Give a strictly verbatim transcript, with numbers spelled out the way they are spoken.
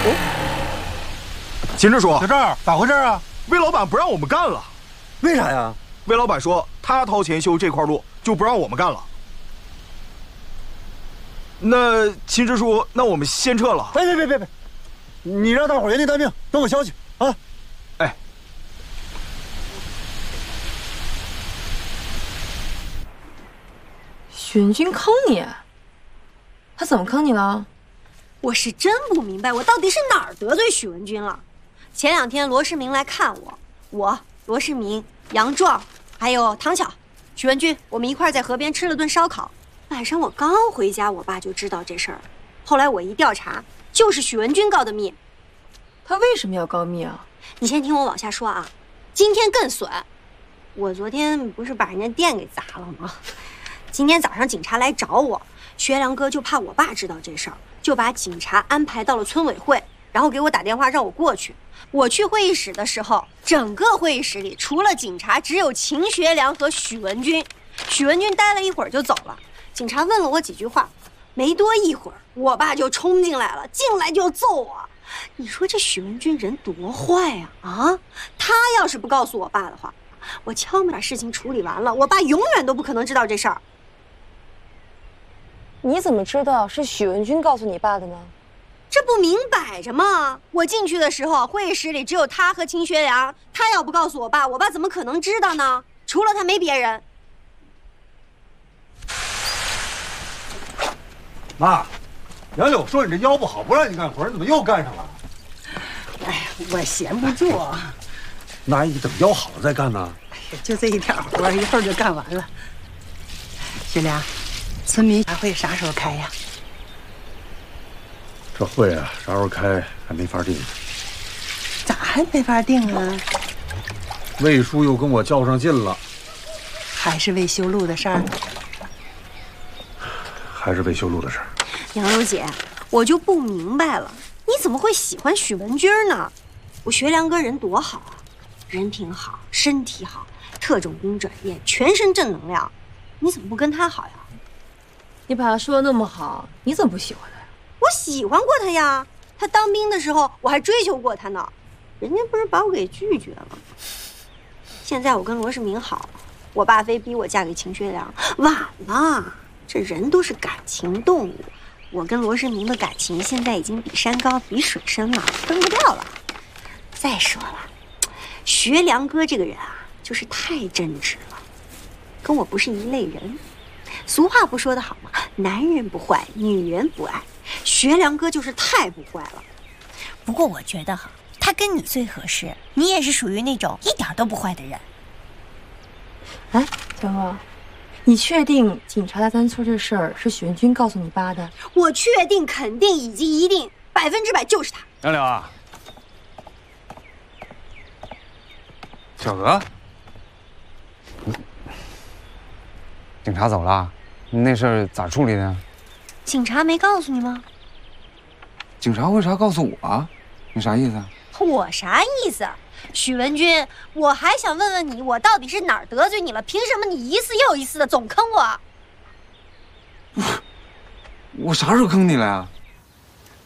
秦支书， 小赵，咋回事啊？ 魏老板不让我们干了。 为啥呀？ 魏老板说他掏钱修这块路，就不让我们干了。那秦支书，那我们先撤了。 别别别别别，你让大伙原地待命，等我消息啊！ 哎， 许文军坑你？他怎么坑你了？ 我是真不明白，我到底是哪儿得罪许文军了？前两天罗世明来看我，我罗世明、杨壮还有唐巧、许文军，我们一块在河边吃了顿烧烤。晚上我刚回家，我爸就知道这事儿了。后来我一调查，就是许文军告的密。 他为什么要告密啊？ 你先听我往下说啊。今天更损，我昨天不是把人家店给砸了吗？今天早上警察来找我，学良哥就怕我爸知道这事儿，就把警察安排到了村委会，然后给我打电话让我过去。我去会议室的时候，整个会议室里除了警察，只有秦学良和许文军。许文军待了一会儿就走了。警察问了我几句话，没多一会儿，我爸就冲进来了，进来就揍我。你说这许文军人多坏呀！啊，他要是不告诉我爸的话，我悄没把事情处理完了，我爸永远都不可能知道这事儿。 你怎么知道是许文军告诉你爸的呢？ 这不明摆着吗？我进去的时候，会议室里只有他和秦学良，他要不告诉我爸，我爸怎么可能知道呢？除了他没别人。 妈，杨柳说你这腰不好，不让你干活，你怎么又干上了？ 哎呀，我闲不住。 那你等腰好了再干呢？ 哎呀，就这一点活，一会儿就干完了。学良，村民大会啥时候开呀？ 这会啊，啥时候开还没法定。 咋还没法定啊？ 魏叔又跟我较上劲了， 还是为修路的事儿。 还是为修路的事儿。 杨柳姐，我就不明白了，你怎么会喜欢许文军呢？我学良哥人多好啊，人品好，身体好，特种兵转业，全身正能量，你怎么不跟他好呀？ 你把他说的那么好，你怎么不喜欢他呀？ 我喜欢过他呀，他当兵的时候我还追求过他呢，人家不是把我给拒绝了吗？现在我跟罗世明好，我爸非逼我嫁给秦学良，晚了。这人都是感情动物，我跟罗世明的感情现在已经比山高比水深了，分不掉了。再说了，学良哥这个人啊，就是太正直了，跟我不是一类人。俗话不说得好吗？男人不坏，女人不爱。学良哥就是太不坏了。 不过我觉得哈，他跟你最合适，你也是属于那种一点都不坏的人。 哎，小莫，你确定警察来咱村这事儿是许文军告诉你爸的？ 我确定、肯定以及一定，百分之百就是他。 杨柳啊，小娥，警察走了，那事儿咋处理的？ 警察没告诉你吗？ 警察为啥告诉我啊？你啥意思啊？ 我啥意思？许文军，我还想问问你，我到底是哪儿得罪你了？凭什么你一次又一次的总坑我？ 我啥时候坑你了呀？